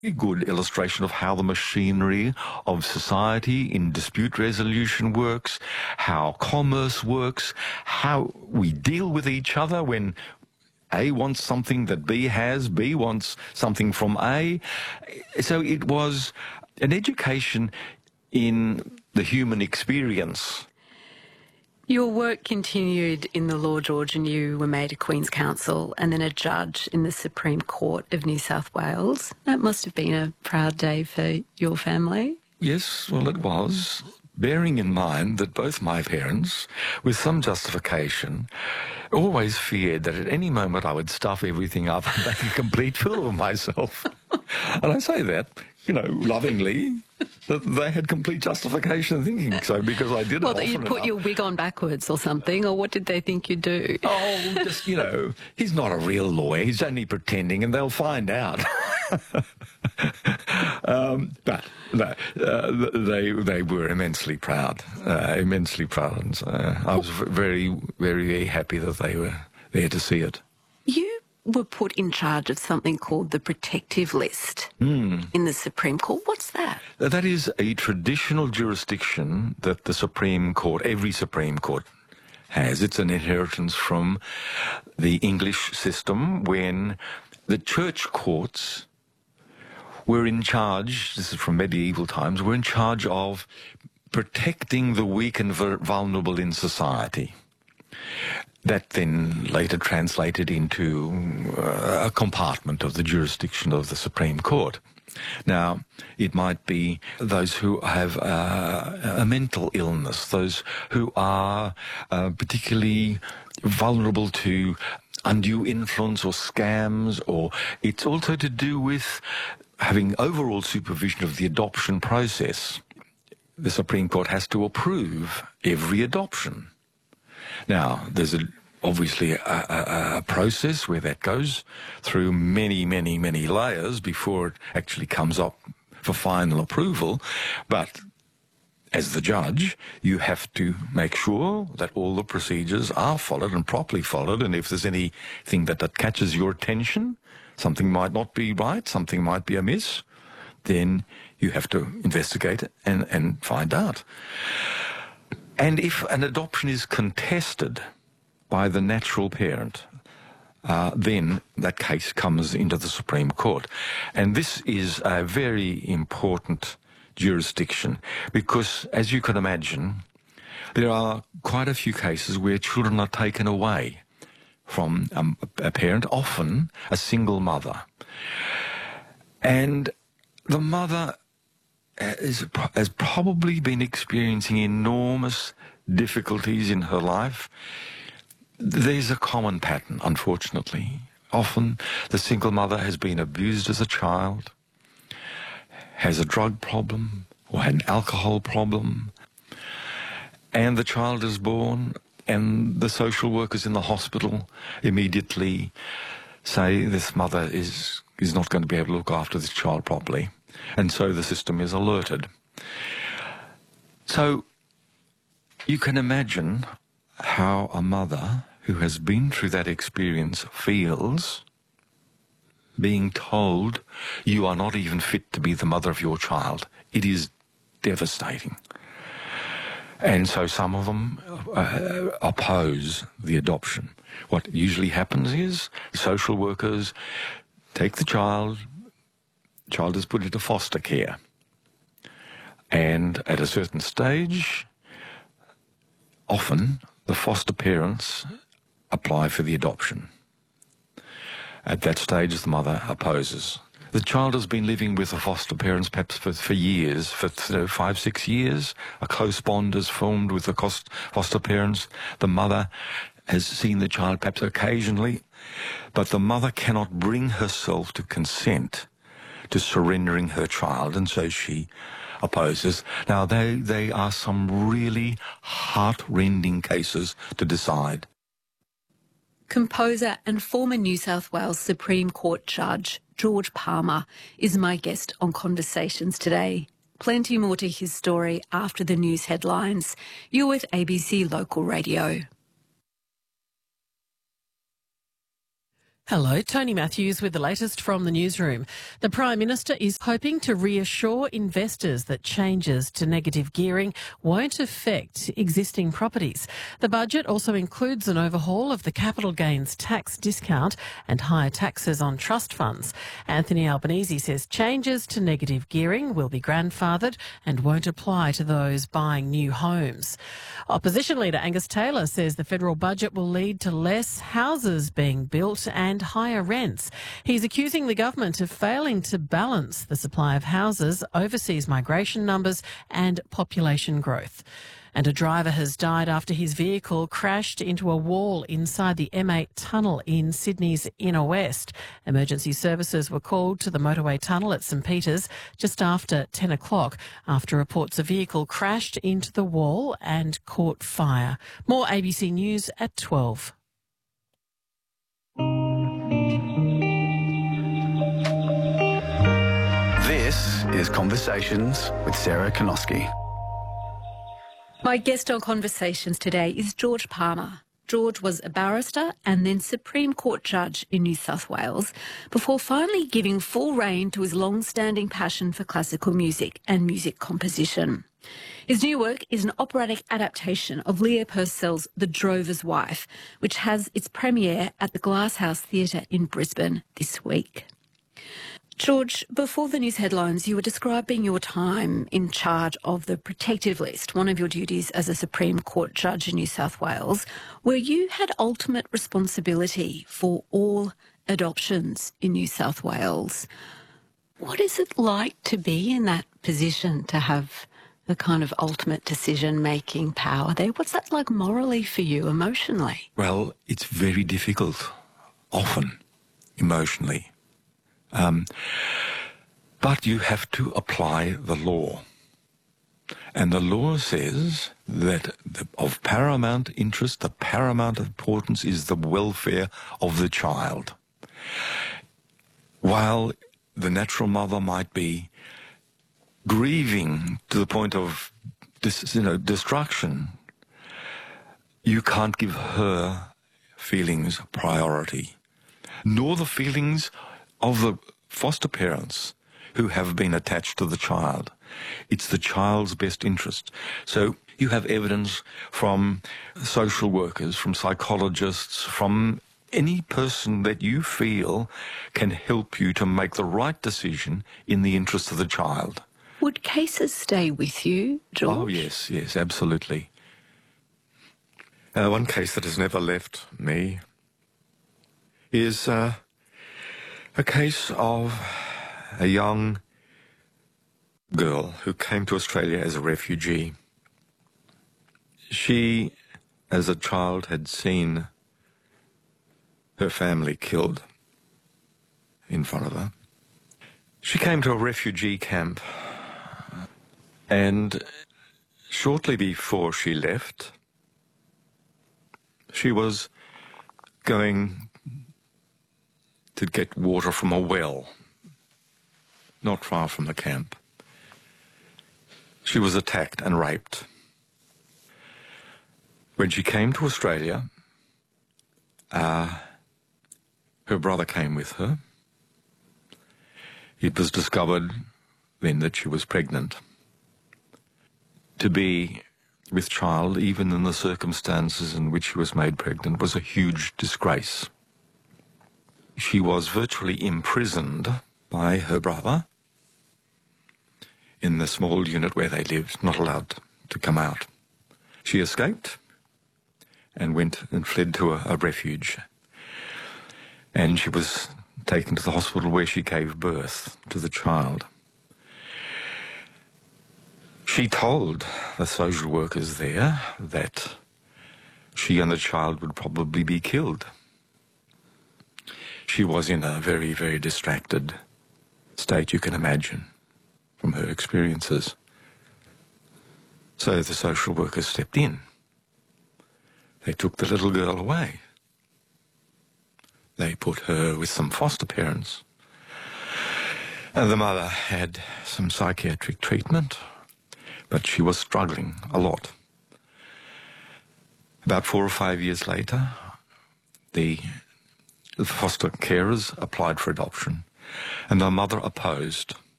A good illustration of how the machinery of society in dispute resolution works, how commerce works, how we deal with each other when A wants something that B has, B wants something from A. So it was an education in the human experience. Your work continued in the Law, George, and you were made a Queen's Counsel and then a judge in the Supreme Court of New South Wales. That must have been a proud day for your family. Yes, well, it was. Bearing in mind that both my parents, with some justification, always feared that at any moment I would stuff everything up and make a complete fool of myself. And I say that, lovingly, that they had complete justification in thinking so because I did it often enough. Well, that you'd put your wig on backwards or something, or what did they think you'd do? Oh, just, he's not a real lawyer, he's only pretending and they'll find out. But no, they were immensely proud. And I was very, very, very happy that they were there to see it. You were put in charge of something called the protective list in the Supreme Court. What's that? That is a traditional jurisdiction that the Supreme Court, every Supreme Court, has. It's an inheritance from the English system when the church courts were in charge, this is from medieval times, were in charge of protecting the weak and vulnerable in society. That then later translated into a compartment of the jurisdiction of the Supreme Court. Now, it might be those who have a mental illness, those who are particularly vulnerable to undue influence or scams, or it's also to do with having overall supervision of the adoption process. The Supreme Court has to approve every adoption. Now, there's obviously a process where that goes through many, many, many layers before it actually comes up for final approval. But as the judge, you have to make sure that all the procedures are followed and properly followed. And if there's anything that catches your attention, something might not be right, something might be amiss, then you have to investigate it and find out. And if an adoption is contested by the natural parent, then that case comes into the Supreme Court. And this is a very important jurisdiction because, as you can imagine, there are quite a few cases where children are taken away from a parent, often a single mother. And the mother has probably been experiencing enormous difficulties in her life. There's a common pattern, unfortunately. Often the single mother has been abused as a child, has a drug problem or an alcohol problem, and the child is born and the social workers in the hospital immediately say this mother is not going to be able to look after this child properly. And so the system is alerted. So you can imagine how a mother who has been through that experience feels being told you are not even fit to be the mother of your child. It is devastating. And so some of them oppose the adoption. What usually happens is social workers take the child is put into foster care. And at a certain stage, often the foster parents apply for the adoption. At that stage, the mother opposes. The child has been living with the foster parents perhaps for years, for 5, 6 years. A close bond is formed with the foster parents. The mother has seen the child perhaps occasionally, but the mother cannot bring herself to consent to surrendering her child, and so she opposes. Now, they are some really heart-rending cases to decide. Composer and former New South Wales Supreme Court Judge George Palmer is my guest on Conversations today. Plenty more to his story after the news headlines. You're with ABC Local Radio. Hello, Tony Matthews with the latest from the newsroom. The Prime Minister is hoping to reassure investors that changes to negative gearing won't affect existing properties. The budget also includes an overhaul of the capital gains tax discount and higher taxes on trust funds. Anthony Albanese says changes to negative gearing will be grandfathered and won't apply to those buying new homes. Opposition leader Angus Taylor says the federal budget will lead to less houses being built and higher rents. He's accusing the government of failing to balance the supply of houses, overseas migration numbers and population growth. And a driver has died after his vehicle crashed into a wall inside the M8 tunnel in Sydney's inner west. Emergency services were called to the motorway tunnel at St Peters just after 10 o'clock after reports a vehicle crashed into the wall and caught fire. More ABC News at 12. This is Conversations with Sarah Konoski. My guest on Conversations today is George Palmer. George was a barrister and then Supreme Court judge in New South Wales before finally giving full rein to his long-standing passion for classical music and music composition. His new work is an operatic adaptation of Leo Purcell's The Drover's Wife, which has its premiere at the Glasshouse Theatre in Brisbane this week. George, before the news headlines, you were describing your time in charge of the protective list, one of your duties as a Supreme Court judge in New South Wales, where you had ultimate responsibility for all adoptions in New South Wales. What is it like to be in that position, to have the kind of ultimate decision-making power there? What's that like morally for you, emotionally? Well, it's very difficult, often, emotionally. But you have to apply the law. And the law says that of paramount interest, the paramount importance is the welfare of the child. While the natural mother might be grieving to the point of destruction, you can't give her feelings priority, nor the feelings of the foster parents who have been attached to the child. It's the child's best interest. So you have evidence from social workers, from psychologists, from any person that you feel can help you to make the right decision in the interest of the child. Would cases stay with you, George? Oh, yes, absolutely. One case that has never left me is a case of a young girl who came to Australia as a refugee. She, as a child, had seen her family killed in front of her. She came to a refugee camp, and shortly before she left, she was going to get water from a well, not far from the camp. She was attacked and raped. When she came to Australia, her brother came with her. It was discovered then that she was pregnant. To be with child, even in the circumstances in which she was made pregnant, was a huge disgrace. She was virtually imprisoned by her brother in the small unit where they lived, not allowed to come out. She escaped and went and fled to a refuge. And she was taken to the hospital where she gave birth to the child. She told the social workers there that she and the child would probably be killed. She was in a very, very distracted state, you can imagine, from her experiences. So the social workers stepped in. They took the little girl away. They put her with some foster parents. And the mother had some psychiatric treatment, but she was struggling a lot. About 4 or 5 years later, the the foster carers applied for adoption, and the mother opposed.